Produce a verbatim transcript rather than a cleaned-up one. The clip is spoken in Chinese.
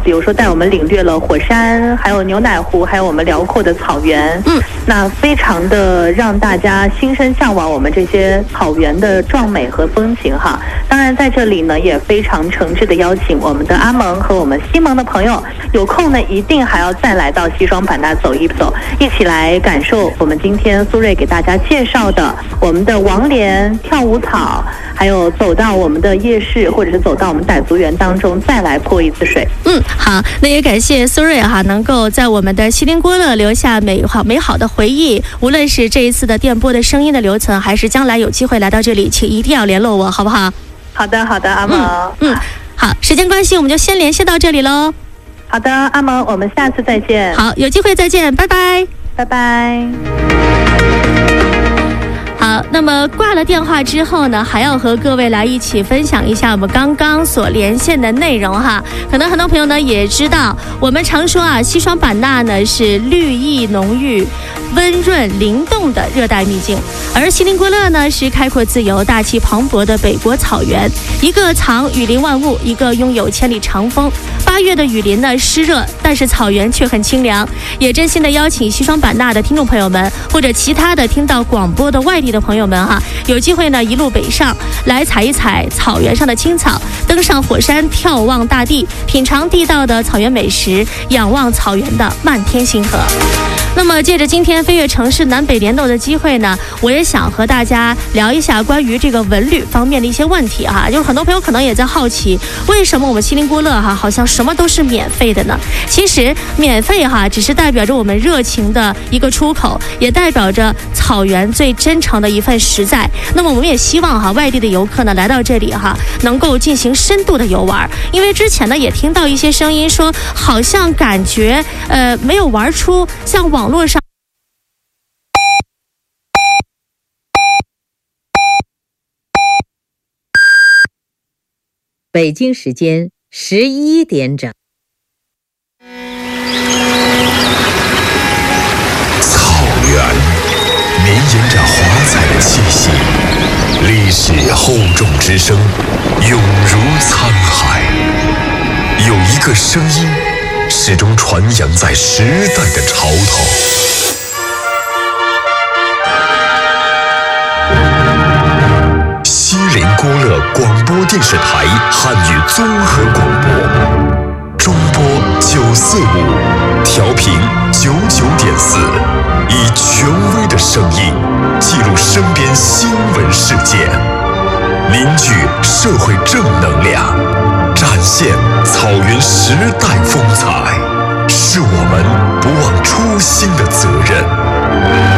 比如说带我们领略了火山，还有牛奶湖，还有我们辽阔的草原。 嗯， 那非常的让大家心生向往我们这些草原的壮美和风情哈。当然在这里呢，也非常诚挚的邀请我们的阿蒙和我们西蒙的朋友，有空呢一定还要再来到西双版纳走一走，一起来感受我们今天苏芮给大家介绍的我们的王莲、跳舞草，还有走到我们的夜市，或者是走到我们傣族园当中再来泼一次水。 嗯，好，那也感谢苏芮哈，能够在我们的锡林郭勒留下美好美好的回忆。无论是这一次的电波的声音的留存，还是将来有机会来到这里，请一定要联络我，好不好？ 好的，好的，阿蒙。 嗯，嗯好，时间关系，我们就先联系到这里喽。 好的，阿蒙，我们下次再见。 好，有机会再见，拜拜， 拜拜。 好，那么挂了电话之后呢，还要和各位来一起分享一下我们刚刚所连线的内容哈。可能很多朋友呢也知道，我们常说啊，西双版纳呢是绿意浓郁、温润灵动的热带秘境，而锡林郭勒呢是开阔自由、大气磅礴的北国草原，一个藏雨林万物，一个拥有千里长风。八月的雨林呢湿热，但是草原却很清凉。也真心的邀请西双版纳的听众朋友们，或者其他的听到广播的外地的朋友们哈，有机会呢一路北上，来采一采草原上的青草，登上火山，眺望大地，品尝地道的草原美食，仰望草原的漫天星河。那么借着今天飞跃城市南北联动的机会呢，我也想和大家聊一下关于这个文旅方面的一些问题哈。就很多朋友可能也在好奇，为什么我们锡林郭勒哈好像什么都是免费的呢？其实免费哈只是代表着我们热情的一个出口，也代表着草原最真诚的一份实在。那么我们也希望哈外地的游客呢来到这里哈，能够进行深度的游玩，因为之前呢也听到一些声音说，好像感觉呃没有玩出像网络上。 北京时间十一点整。 草原绵延着华彩的气息，历史厚重之声永如沧海。有一个声音始终传扬在时代的潮头。锡林郭勒广播电视台汉语综合广播，中波九四五，调频九九点四，以权威的声音记录身边新闻事件，凝聚社会正能量，展现草原时代风采，是我们不忘初心的责任。